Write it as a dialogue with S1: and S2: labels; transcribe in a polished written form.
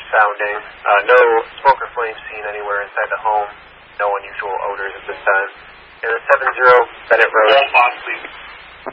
S1: sounding. No smoke or flame seen anywhere inside the home. No unusual odors at this time. And the 70 Bennett Road.
S2: All possibly